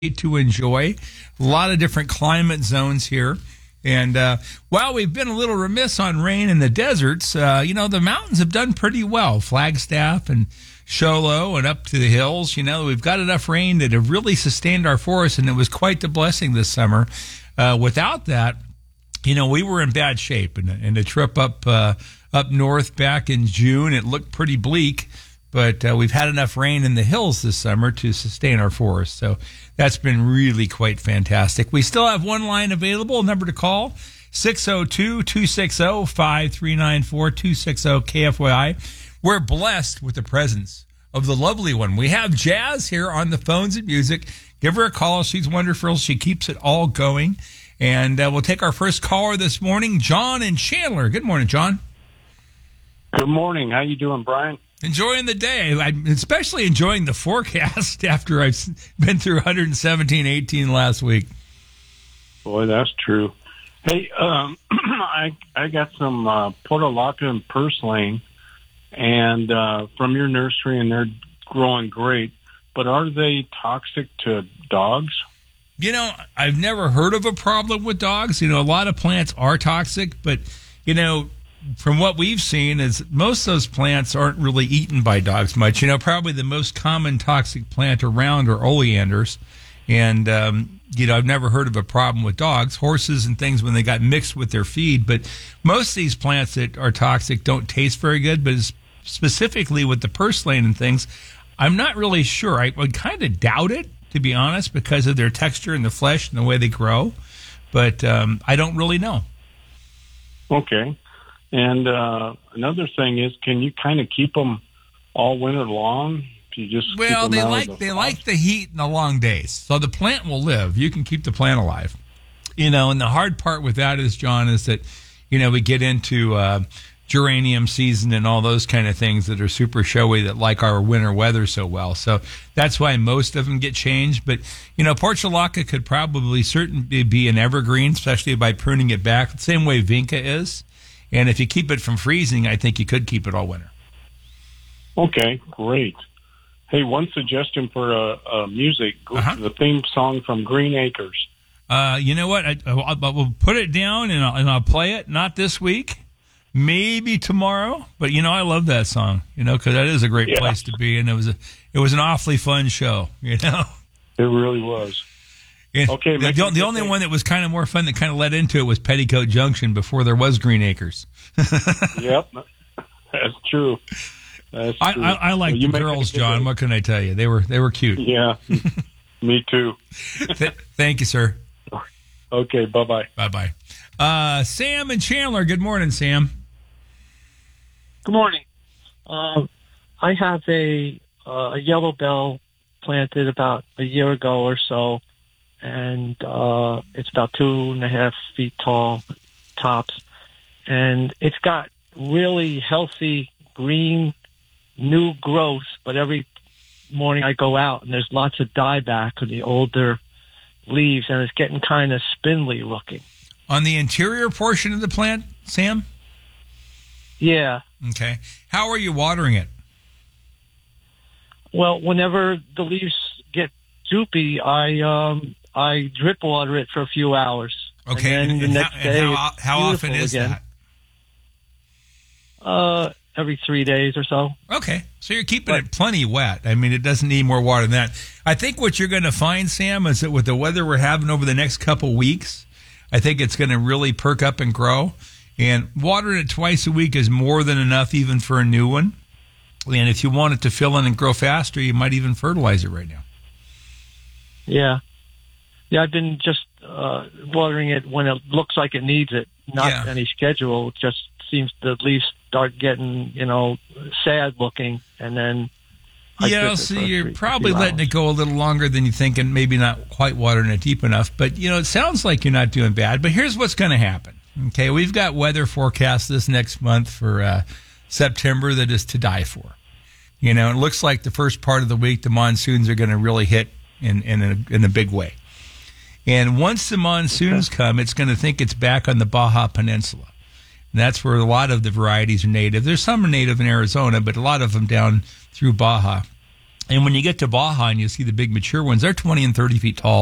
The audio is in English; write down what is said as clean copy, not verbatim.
to enjoy. A lot of different climate zones here. And while we've been a little remiss on rain in the deserts, the mountains have done pretty well. Flagstaff and Show Low and up to the hills, we've got enough rain that have really sustained our forests, and it was quite the blessing this summer. Without that, we were in bad shape. And the trip up north back in June, it looked pretty bleak. But we've had enough rain in the hills this summer to sustain our forests. So that's been really quite fantastic. We still have one line available, a number to call, 602-260-5394, 260-KFYI. We're blessed with the presence of the lovely one. We have Jazz here on the phones and music. Give her a call. She's wonderful. She keeps it all going. And we'll take our first caller this morning, John in Chandler. Good morning, John. Good morning. How you doing, Brian? Enjoying the day. I'm especially enjoying the forecast after I've been through 117, 18 last week. Boy, that's true. Hey, I got some portulaca and purslane, and from your nursery, and they're growing great. But are they toxic to dogs? I've never heard of a problem with dogs. A lot of plants are toxic, but, from what we've seen is most of those plants aren't really eaten by dogs much. Probably the most common toxic plant around are oleanders. And, I've never heard of a problem with dogs, horses and things when they got mixed with their feed. But most of these plants that are toxic don't taste very good. But specifically with the purslane and things, I'm not really sure. I would kind of doubt it, to be honest, because of their texture and the flesh and the way they grow. But I don't really know. Okay. And another thing is, can you kind of keep them all winter long? If you just they like the heat and the long days, so the plant will live. You can keep the plant alive, and the hard part with that is, John, is that we get into geranium season and all those kind of things that are super showy that like our winter weather so well. So that's why most of them get changed. But portulaca could probably certainly be an evergreen, especially by pruning it back, the same way vinca is. And if you keep it from freezing, I think you could keep it all winter. Okay, great. Hey, one suggestion for music, the theme song from Green Acres. You know what? We'll put it down and I'll play it. Not this week, maybe tomorrow. But I love that song. Because that is a great place to be, and it was an awfully fun show. It really was. Okay. The only one that was kind of more fun that kind of led into it was Petticoat Junction before there was Green Acres. Yep, that's true. I like the girls, John. What can I tell you? They were cute. Yeah, me too. Thank you, sir. Okay, bye-bye. Bye-bye. Sam and Chandler, good morning, Sam. Good morning. I have a yellow bell planted about a year ago or so, and it's about 2.5 feet tall tops, and it's got really healthy green new growth, but every morning I go out and there's lots of dieback on the older leaves, and it's getting kind of spindly looking. On the interior portion of the plant, Sam? Yeah. Okay. How are you watering it? Well, whenever the leaves get droopy, I drip water it for a few hours. Okay. And then the next day, how often is again. that? Every 3 days or so. Okay. So you're keeping it plenty wet. I mean, it doesn't need more water than that. I think what you're going to find, Sam, is that with the weather we're having over the next couple weeks, I think it's going to really perk up and grow. And watering it twice a week is more than enough even for a new one. And if you want it to fill in and grow faster, you might even fertilize it right now. Yeah. Yeah, I've been just watering it when it looks like it needs it, not any schedule. It just seems the leaves start getting, sad looking, and then so you're probably letting it go a little longer than you think, and maybe not quite watering it deep enough. But, it sounds like you're not doing bad. But here's what's going to happen. Okay, we've got weather forecast this next month for September that is to die for. It looks like the first part of the week, the monsoons are going to really hit in a big way. And once the monsoons come, it's going to think it's back on the Baja Peninsula. And that's where a lot of the varieties are native. There's some native in Arizona, but a lot of them down through Baja. And when you get to Baja and you see the big mature ones, they're 20 and 30 feet tall.